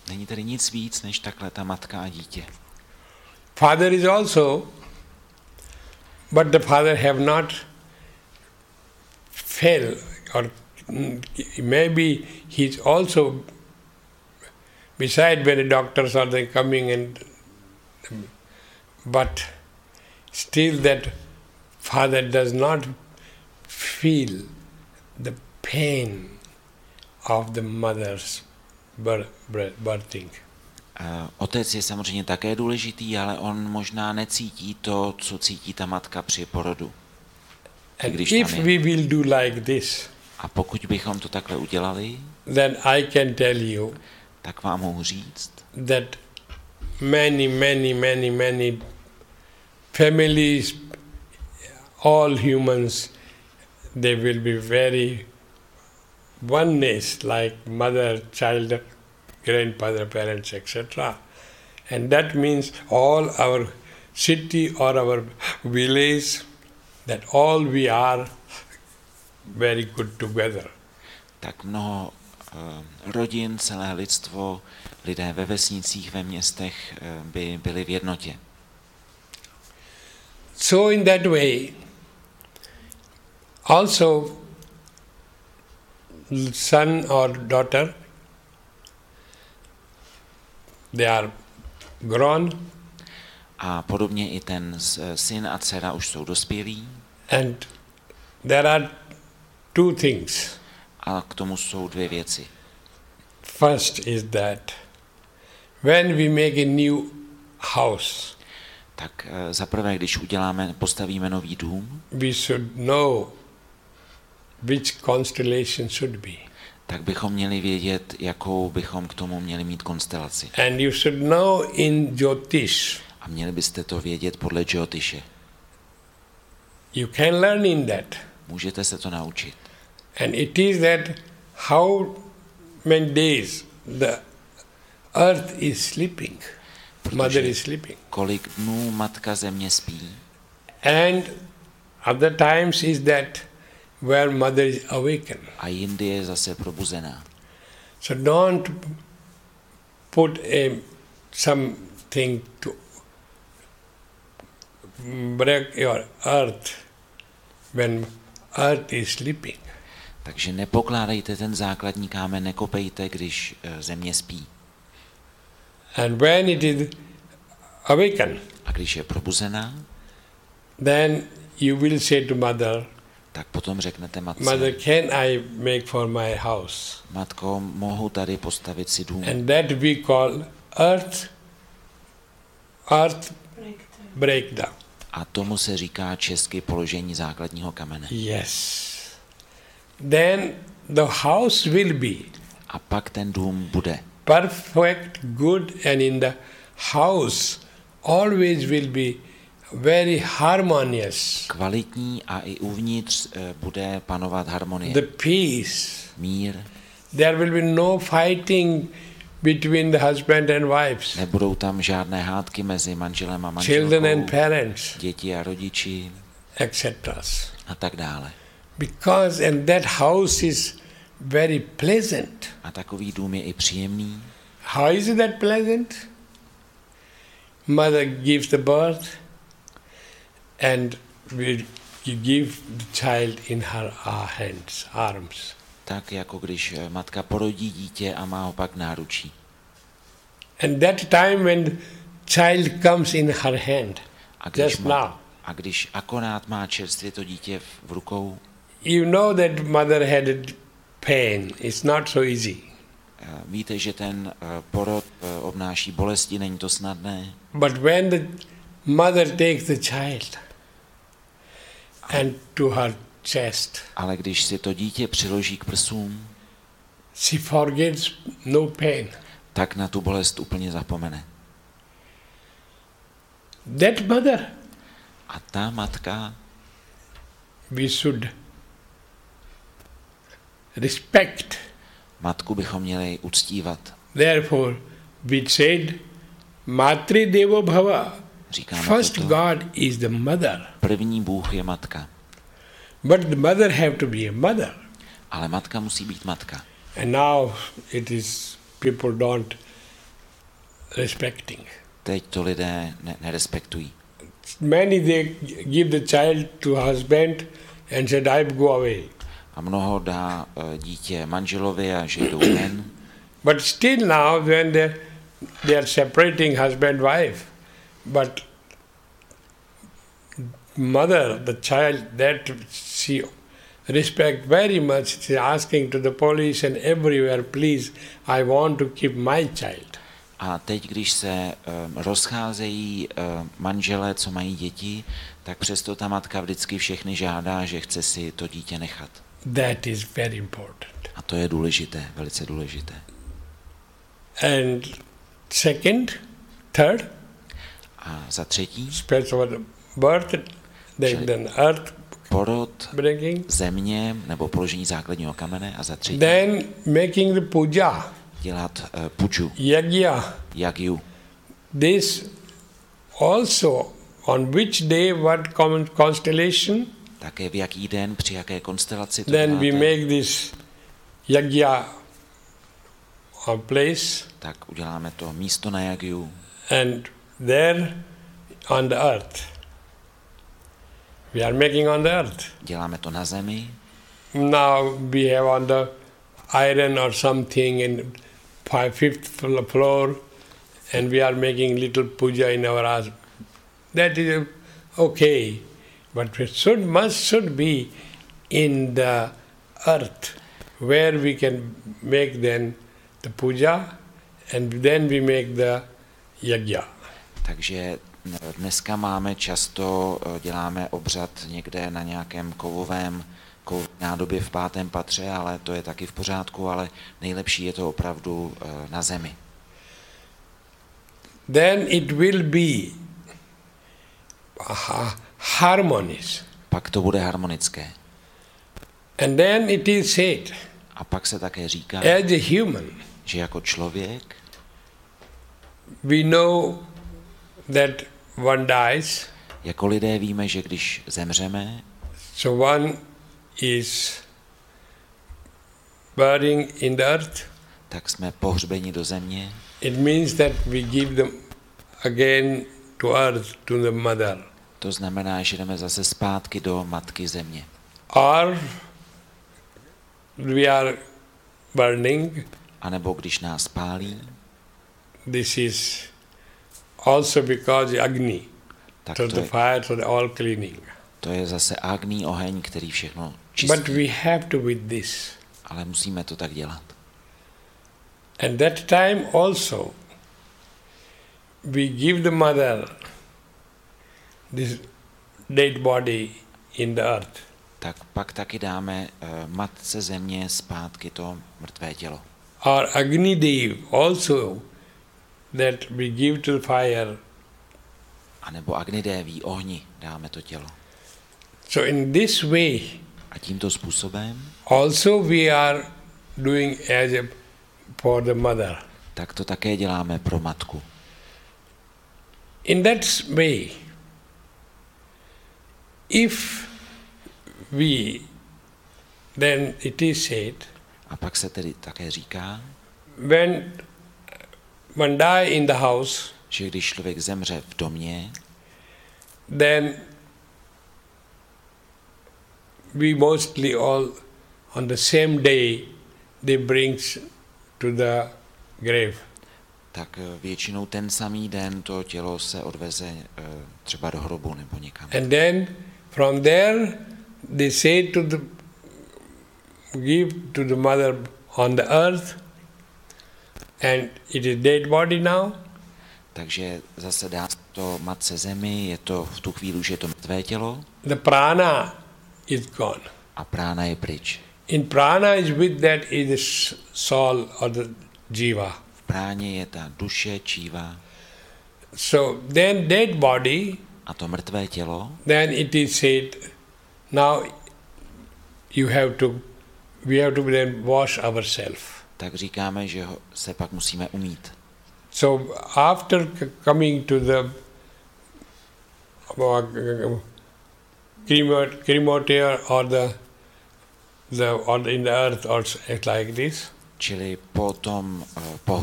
Není tedy nic víc, než takhle ta matka a dítě. Father is also, but the father have not fell, or maybe he's also, beside when the doctors are they coming and, but still that father does not feel the pain of the mother's birthing. Otec je samozřejmě také důležitý, ale on možná necítí to, co cítí ta matka při porodu. And if we will do like this, a pokud bychom to takhle udělali, then I can tell you tak vám mohu říct, that many families, all humans, they will be very oneness, like mother, child, grandfather, parents, etc. And that means all our city or our village, that all we are very good together. Tak mnoho rodin, celé lidstvo, lidé ve vesnicích, ve městech by byli v jednotě. So in that way, also son or daughter, they are grown. A podobně i ten syn a dcera už jsou dospělí. And there are two things. A k tomu jsou dvě věci. First is that when we make a new house, tak zaprvé, když postavíme nový dům, we should know which constellation should be. Tak bychom měli vědět, jakou bychom k tomu měli mít konstelaci. And you should know in Jyotish. A měli byste to vědět podle Jyotishe. You can learn in that. Můžete se to naučit. And it is that how many days the earth is sleeping, mother is sleeping. Kolik dnů matka země spí. And other times is that where mother is awakened. A jindy je zase probuzená. So don't put something to break your earth when earth is sleeping. Takže nepokládejte ten základní kámen, nekopejte, když země spí. And when it is awakened, a když je probuzená, then you will say to mother, tak potom řeknete matce, Mother, can I make for my house? Matko, mohu tady postavit si dům. And that we call earth breakdown. A tomu se říká česky položení základního kamene. Yes. Then the house will be a pak ten dům bude perfect, good, and in the house always will be very harmonious. Kvalitní a i uvnitř bude panovat harmonie. The peace. Mír. There will be no fighting between the husband and wives. Nebudou tam žádné hádky mezi manželem a manželkou. Children and parents. Děti a rodiči. Etc. A tak dále. Because and that house is very pleasant. A takový dům je i příjemný. How is that pleasant? Mother gives the birth and you give the child in her hands, arms. Tak jako když matka porodí dítě a má ho pak v náručí. And that time when child comes in her hand, just now. A když akorát má čerstvě to dítě v rukou, you know that mother had a pain. It's not so easy. Víte, že ten porod obnáší bolesti, není to snadné. But when the mother takes the child and to her chest, ale když si to dítě přiloží k prsům, she forgets no pain. Tak na tu bolest úplně zapomene. That mother, a ta matka, we should respect. Matku bychom měli uctívat. Therefore, we said, Matri Devo Bhava. Říkáme First toto. God is the mother. První Bůh je matka. But the mother have to be a mother. Ale matka musí být matka. And now it is people don't respecting. Teď to lidé nerespektují. Many they give the child to husband and said, I go away. A mnoho dá dítě manželovi a že jdou ven. But still now when they are separating husband wife, but mother, the child, that she respect very much, she asking to the police and everywhere, please, I want to keep my child. A teď, když se rozcházejí manželé, co mají děti, tak přesto ta matka vždycky všechny žádá, že chce si to dítě nechat. That is very important. A to je důležité, velice důležité. And second, third, A za třetí, special birth, then earth porod, bringing, země nebo položení základního kamene, a za třetí then making the puja, dělat puju, yagyu. This also, on which day, what constellation, také v jaký den, při jaké konstelaci to then we děláte, make this yagya place, tak uděláme to místo na yagyu and there on the earth. We are making on the earth. děláme to na zemi. Now we have on the iron or something in fifth floor, and we are making little puja in our house. That is okay, but it should be in the earth, where we can make then the puja, and then we make the yagya. Takže dneska máme často, děláme obřad někde na nějakém kovovém nádobě v 5. patře, ale to je taky v pořádku, ale nejlepší je to opravdu na zemi. Then it will be harmonious. Pak to bude harmonické. And then it is said, A pak se také říká, as a human, že jako člověk we know that one dies, jako lidé víme, že když zemřeme, so one is buried in the earth. tak jsme pohřbeni do země. It means that we give them again to earth, to the mother. To znamená, že jdeme zase zpátky do matky země. Or we are burning. A nebo když nás pálí, This is also because Agni, tak so the fire, so the all cleaning. to je zase agní oheň, který všechno But čistí. we have to with this. Ale musíme to tak dělat. And that time also, we give the mother this dead body in the earth. Tak pak taky dáme matce země zpátky to mrtvé tělo. Or Agni Dev also, that we give to the fire. A nebo Agnideví ohni dáme to tělo. So in this way, A tímto způsobem also we are doing as a for the mother. tak to také děláme pro matku. In that way, if we, then it is said, A pak se tedy také říká, when one die in the house, že když člověk zemře v domě, then we mostly all on the same day they brings to the grave. tak většinou ten samý den to tělo se odveze třeba do hrobu nebo někam. And then from there they say to the give to the mother on the earth, and it is dead body now. Takže zase dá to matce zemi, je to v tu chvíli už je to mrtvé tělo The prana is gone. a prána je pryč. In prana is with that is the soul or the jiva. V práně je ta duše, číva So then dead body, a to mrtvé tělo, then it is said, now we have to then wash ourselves. tak říkáme, že se pak musíme umýt. So after coming to the crematorium or in the earth also like this, Čili po tom